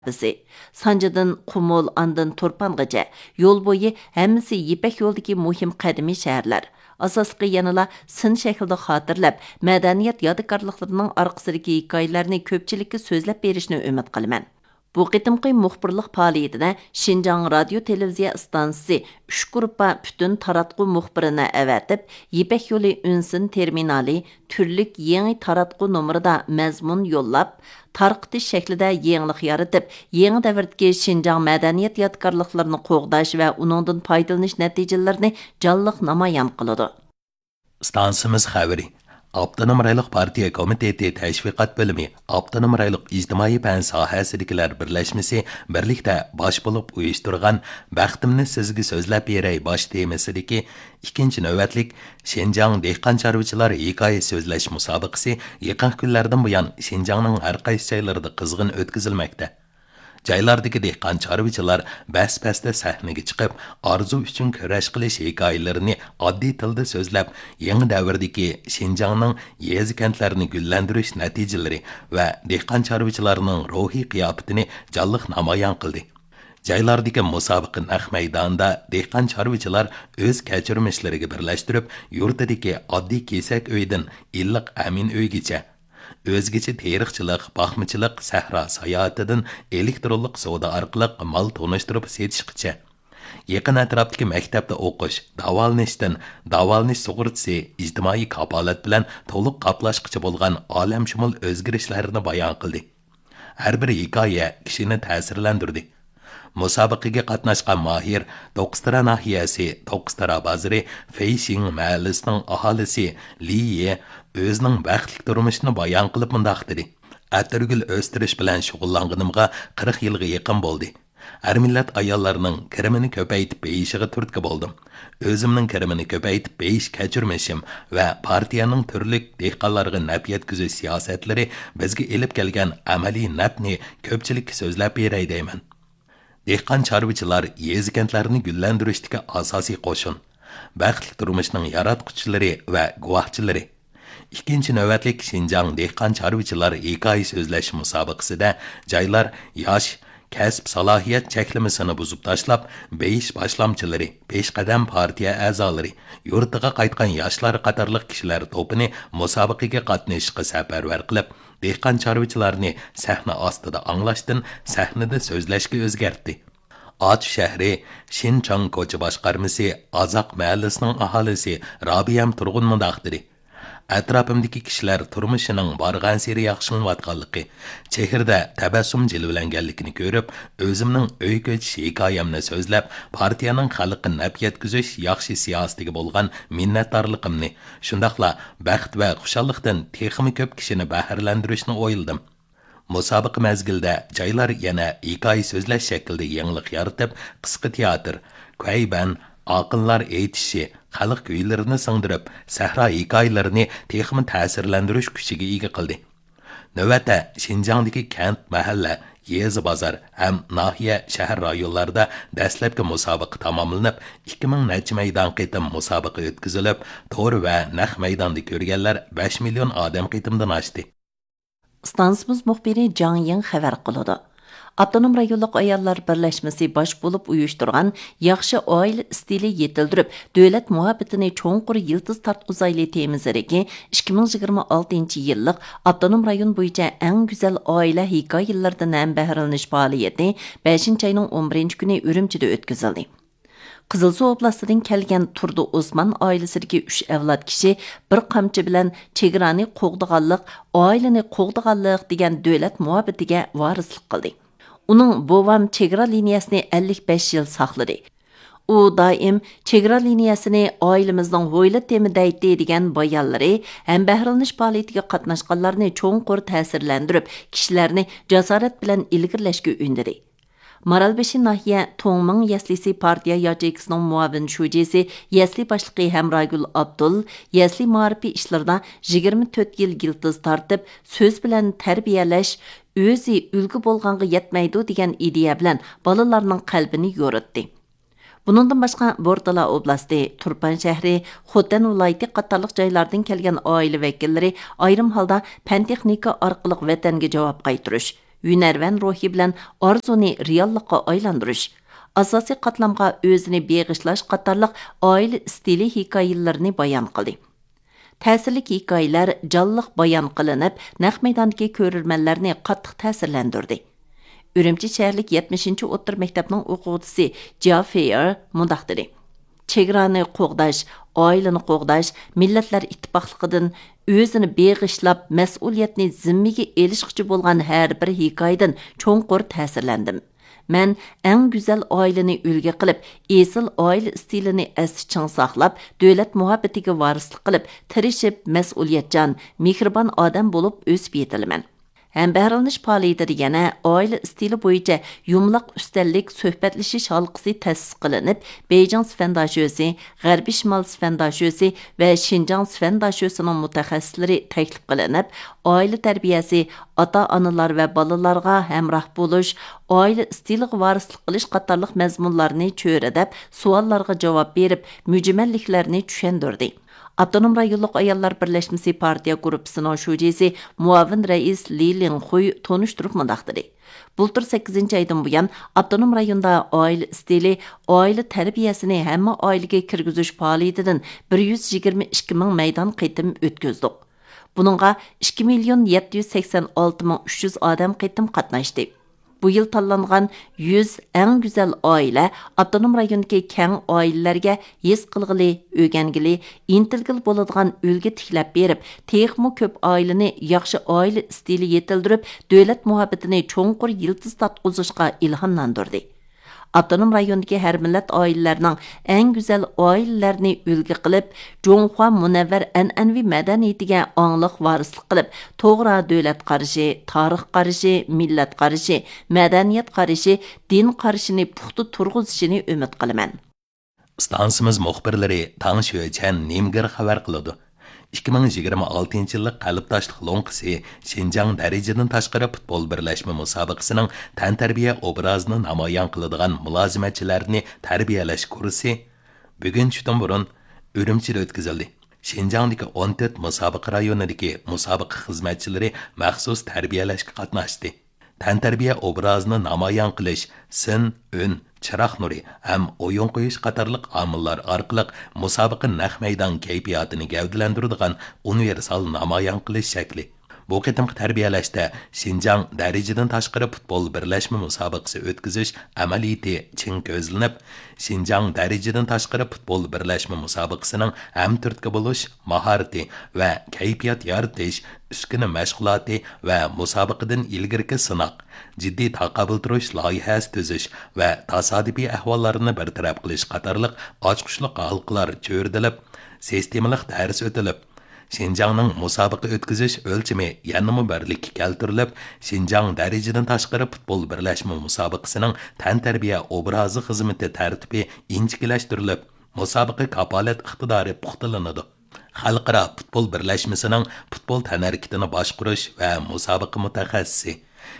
bizi. Sancadan Qumul, andan Turpangacha yo'l bo'yi hammasi Ipak yo'ldagi muhim qadimiy shaharlar. Asosliqi yanıla sin shaklida xotirlab, madaniyat yodikorliklarining orqasidagi hikoyalarni ko'pchilikka so'zlab berishni umid qilaman. Bu qitimqi muxbirlik faoliyatida Şinjan radio televiziya stansiyasi 3 gruppa bütün taratqu muxbirini avatib, Ipak yo'li unsin terminali turlik yangi taratqu nomerida mazmun yo'llab, tarqitish shaklida yangilik yaratib, yangi davrdagi Şinjan madaniyat yodgorliklarini qo'g'dash va uningdan foydalanish natijalarini jonliq namoyon qiladi. Stansimiz xabari Abdunum Rayliq Partiya Komiteti Təşviqat Bölümü, Abdunum Rayliq İctimai Fən Sahəsidikilər Birləşmisi birlikdə baş bulub uyuşturğan Bəxtimni sizga sözləb berey baş temasidagi ikinci növbətlik Şinjan Dehqan Çarvıçılar hikoya sözləş musobaqasi yaqin kunlardan buyon Şinjanning har qaysi joylarida qizg'in o'tkazilmoqda. Joylardagi dehqon chorvachilar bas-basda sahnaga chiqib, orzu uchun kurash qilish hikoyalarini oddiy tilda so'zlab, yangi davrdagi Şinjanning yezi kentlarini gullantirish natijalari va dehqon chorvachilarning ruhiy qiyofatini jonliq namoyon qildi. Joylardagi musobaqa naq maydonida dehqon chorvachilar o'z kechirmishlariga birlashtirib, yurtidagi oddiy kesak uydan illiq amin uygacha o'zgacha teriqchilik, baxmichilik, sahra sayohatidan elektronlik savdo orqali mol tonishtirib setishgacha, yaqin atrofdagi maktabda o'qish, davolanish sug'urtasi, ijtimoiy kafolat bilan to'liq qoplashgacha bo'lgan olamshumul o'zgarishlarni bayon qildi. Har bir hikoya kishini ta'sirlantirdi. Musobaqaga qatnashgan Mahir To'qistara nahiyasi, To'qistara bozori Feishing mahallasining aholisi Liye o'zining baxtli turmushini bayon qilib mundoq dedi. Atirgul o'stirish bilan shug'ullanganimga 40 yilga yaqin bo'ldi. Har millat ayollarining kirimini ko'paytib beyishiga turtki bo'ldim. O'zimning kirimini ko'paytib beyish kechirmishim va partiyaning turli dehqonlarga naf yetkazish siyosatlari bizga elib kelgan amaliy nafni ko'pchilikka so'zlab beray deyman. Dehqon chorvachilar yezi kentlarini gullantirishdagi asosiy qo'shin, baxtli turmushning yaratquchilari va guvohchilari. İkinci növbətlik Şinjan dehqon chorvachilar hikoya so'zlash musobaqasida joylar yosh kasb salohiyat cheklamasini buzib tashlab, beyish boshlamchilari, peshqadam partiya a'zolari, yurtiga qaytgan yoshlar qatorliq kishilar to'pini musobaqaga qatnashishga safarbar qilib, dehqon chorvachilarni sahna ostida anglashdan sahnada so'zlashga o'zgartdi. At shahri Şinjan ko'cha boshqarmasi Azaq mahallasining aholisi Robiyam Turg'un mundoq dedi. Atrofimdagi kishilar turmushining borgan seri yaxshilanayotganligi, chehrada tabassum jilvalanganligini ko'rib, o'zimning uy ko'chish hikoyamni so'zlab, partiyaning xalqqa naf yetkazish yaxshi siyosatiga bo'lgan minnatdorligimni, shundaqla baxt va xushallikdan texmi ko'p kishini bahrlantirishni o'yladim. Musobaqa mezgilida joylar yana hikoya so'zlash shaklida yangilik yaratib, qisqa teatr, kuyban, aqllar aytishi, xalq kuylarini singdirib, sahra hikoyalarini texmi ta'sirlantirish kuchiga ega qildi. Navbatda Şinjandagi kent, mahalla, yezi bozor ham nahiya shahar rayonlarida dastlabki musobaqa tamomlanib, 2000 necha maydon qitim musobaqa o'tkazilib, to'r va naq maydonda ko'rganlar 5 million odam qitimdan oshdi. Stansimiz muxbiri Jang Ying xabar qiladi. Abdunum rayonluq ayollar birlashmasi bosh bo'lib uyushtirgan yaxshi oila stili yetildirib, davlat muhabbatini cho'nqur yildiz tartquzayli temizligi 2026-yillik Abdunum rayon bo'yicha eng go'zal oila hikoyalaridan ham bahralanish faoliyati 5-oyning 11-kuni Urumchida o'tkazildi. Qizilsuv oblastidan kelgan Turdi Osman oilasidagi 3 avlod kishi bir qamchi bilan chegarani qo'g'diganlik, oilani qo'g'diganlik degan davlat muhabbatiga varislik qildi. Uning bovam chegara liniyasini 55 yil saqladi. U doim chegara liniyasini oilamizning ho'yla temidaydi degan bayonlari ham bahralanish faoliyatiga qatnashganlarni cho'nqur ta'sirlantirib, kishilarni jasorat bilan ilgirlashga undadi. Maralbeshi nahiya To'ngming yaslisi partiya yacheykisining muavin shujisi, yasli boshlig'i Hamragul Abdul, yasli ma'rifi ishlarida 24 yil giltiz tartib, so'z bilan tarbiyalash, o'zi ulgu bo'lganga yetmaydi degan ideya bilan bolalarning qalbini yo'ritdi. Bunundan boshqa Bortala oblasti, Turpan shahri, Xotan viloyati qatorliq joylardan kelgan oila vakillari ayrim holda fan texnika orqali vatanga javob qaytirish, hünərvən ruhi bilan arzuni reallıqqa aylandırış, asosiy qatlamga o'zini beg'ishlash qatorliq oila stili hikoyalarini bayon qildi. Ta'sirlik hikoyalar jonliq bayon qilinib, naq maydondagi ko'rurmanlarni qattiq ta'sirlantirdi. Ürümçi şəhərlik 70-ci o'ttir maktabning o'quvchisi Jaffer mundaq dedi. Chegarani qo'g'dash, oilani qo'g'dash, millatlar ittifoqligidan o'zini beg'ishlab, mas'uliyatni zimmiga elishqchi bo'lgan har bir hikoyadan cho'nqur ta'sirlandim. Men eng go'zal oilani ulga qilib, esil oila stilini asl saqlab, davlat muhabbatiga varislik qilib, tirishib, mas'uliyatchan, mehribon odam bo'lib o'sib yetilaman. Hem bəhərliniş fəaliyyətləri yana oila stili boyunca yumlaq üstəllik söhbətləşiş halqısı təsis qılınıb, Beyjan Sifəndaşösi, Qərbi Şimal Sifəndaşösi və Şinjan Sifəndaşösünün mütəxəssisləri təklif qılınıb, oila tərbiyəsi, ata-analar və balalarga həmrah buluş, oila stiliga varislik qilish qatarlıq məzmunlarını çörədəb, suallarga cavab berib, mücməlliklərini düşəndirdi. Abdunum rayonluq ayollar birleşmesi partiya gruppisinin şujesi muavin reis Li Linghui tonuşturup mındaq dedi. Bultur 8. aydan buyan Abdunum rayonda oila stili, oila tərbiyəsini həmmə ailəyə kirgüzüş fəaliyyətidən 122 min meydan qeytim ötküzdük. Bununla 2.786.300 adam qeytim qatnaşdı. Bu yıl tanlanğan 100 ən güzel ailə Abdunum rayonundakı kən ailələrə his qılğılı, öyrəngili, intilgil boladigan ülgü tikləb berib, texmo köp ailəni yaxşı ailə stili yetildirib, dövlət muhabbətini çoğunqur yıldız tatquzuşqa ilhamlandırdı. Abdunum rayonundakı hər millət ailələrinin ən güzel ailələrini ülgü qılıb, Jonghua munavvar ənənvi mədəniyyətinə anlıq varislik qılıb, toğra dövlət qarışı, tarix qarışı, millət qarışı, mədəniyyət qarışı, din qarışını puxtu turğuzuşunu ümid qılıman. Stansimiz muxbirləri Tang Xuechen Nimgir xabar qiladi. 2026 yıllık qalbtaşlıq lonqisi Şinjan dərəcədən tashqari futbol birləşmə müsabiqəsinin təntarbiya obrazını namoyon qiladigan mulozimətçilərini tərbiyələş kursi bugun tushdan burun Ürümçide o'tkazildi. Şinjandagi 14 musobiqa rayonidagi musobiqa xizmatchilari maxsus tarbiyalashga qatnashdi. Təntarbiya obrazını namoyon qilish, sin, ün, chiroq nuri ham o'yin qo'yish qatorliq omillar orqali musobaqa naq maydon kayfiyatini gavdalantiradigan universal namoyon qilish shakli. Bu qitimqi tarbiyalashda Şinjan darajadan tashqari futbol birlashma musobaqasi o'tkazish amaliyati chin ko'zlanib, Şinjan darajadan tashqari futbol birlashma musobaqasining ham turtki bo'lish, mahorati va kayfiyat yaratish, uskuna mashg'uloti va musobaqadan ilgirki sinoq, jiddiy taqobil turish loyihasi tuzish va tasodifiy ahvollarni bartaraf qilish qatorliq ochqishliq halqalar cho'rdilib, sistemalik dars o'tilib, Şinjanның musobaqa o'tkazish o'lchami yanama birlik keltirilib, Şinjan darajadan tashqari futbol birlashma musobaqasining tantarbiya obrazi xizmati tartibi injiklashtirilib, musobaqa kapolat iqtidori puxtalanadi. Xalqaro futbol birlashmasining futbol tanarkitini boshqarish va musobaqa mutaxassisi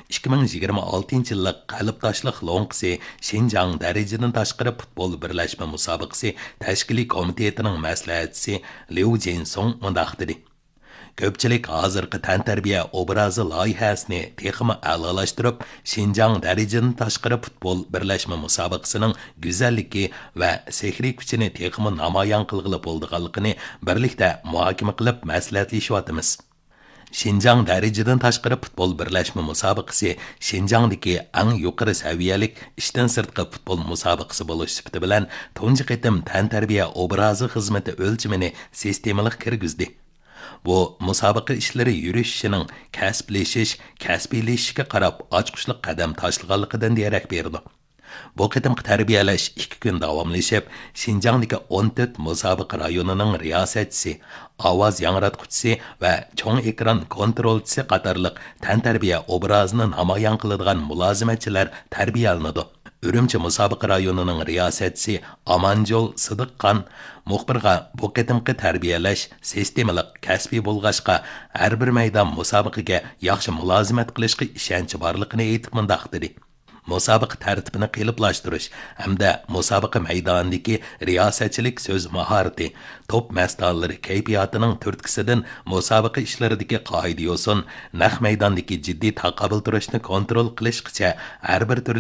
2026 yıllık qalbtaşlıq lonqisi Şinjan darajadan tashqari futbol birlashma musobaqasi tashkiliy komitetining maslahatchisi Liu Jinsong mundaq dedi. Ko'pchilik hozirgi tantarbiya obrazi loyihasini texmi a'lolashtirib, Şinjan darajadan tashqari futbol birlashma musobaqasining go'zalligi va sehriy kuchini texmi namoyon qilg'ili bo'lganligini birlikda muhokama qilib maslahatlashyapmiz. Şinjan darajadan tashqari futbol birlashma musobaqasi Şinjandagi eng yuqori saviyalik ishdan sirtqi futbol musobaqasi bo'lish sifati bilan tunji qitim tantarbiya obrazi xizmati o'lchimini sistemalik kirgizdi. Bu musobaqa ishlari yurishining kasbiylashishiga qarab ochqishli qadam tashlaganligidan darak berdi. Bu qitimqi tarbiyalash 2 kun davomlashib, Şinjandagi 14 musobaqa rayonining riyosatchisi, ovoz yangratquchisi va cho'ng ekran kontrolchisi qatorliq tantarbiya obrazini namoyon qiladigan mulozimatchilar tarbiyalanadi. Ürümçi musobaqa rayonining riyosatchisi Amanjol Sidiqqan muxbirga bu qitimqi tarbiyalash sistemalik kasbiy bo'lg'ashqa har bir maydon musobaqaga yaxshi mulozimat qilishga ishonchi borligini aytib mundaq dedi. musobaqa tartibini qiliblashtirish hamda musobaqa maydonidagi riyosatchilik so'z mahorati, top mas'ullari kayfiyatining turtkisidan musobaqa ishlaridagi qoida yo'sin, naq maydondagi jiddiy taqobil turishni kontrol qilishgacha har bir